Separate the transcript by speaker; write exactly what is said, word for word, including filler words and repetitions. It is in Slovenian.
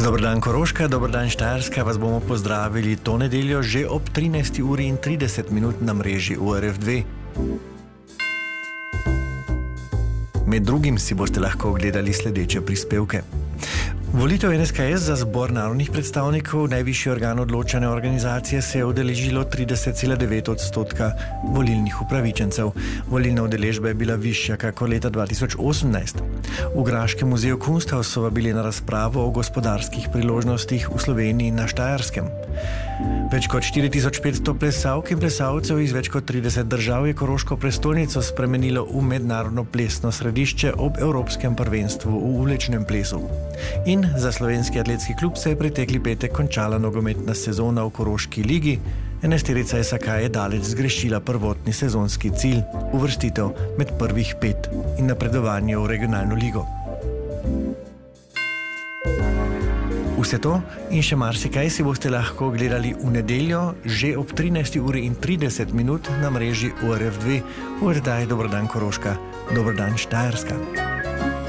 Speaker 1: Dober dan Koroška, dober dan Štajerska, vas bomo pozdravili to nedeljo že ob trinajsti uri in trideset minut na mreži U R F dve. Med drugim si boste lahko ogledali sledeče prispevke. Volitev N S K S za zbor narodnih predstavnikov, najvišji organ odločane organizacije, se je udeležilo trideset cela devet odstotka volilnih upravičencev. Volilna udeležba je bila višja kakor leta dva tisoč osemnajst. V Graškem muzeju Kunsthaus so vabili na razpravo o gospodarskih priložnostih v Sloveniji in na Štajerskem. Več kot štiri tisoč petsto plesalk in plesalcev iz več kot trideset držav je koroško prestolnico spremenilo v mednarodno plesno središče ob Evropskem prvenstvu v vlečnem plesu. In za slovenski atletski klub se je pretekli petek končala nogometna sezona v Koroški ligi. Enajsterica S A K je daleč zgrešila prvotni sezonski cilj, uvrstitev med prvih pet in napredovanje v regionalno ligo. Vse to in še marsikaj si boste lahko gledali v nedeljo že ob trinajsti uri in trideset minut na mreži U R F dve v oddaji Dober dan Koroška, dober dan Štajerska.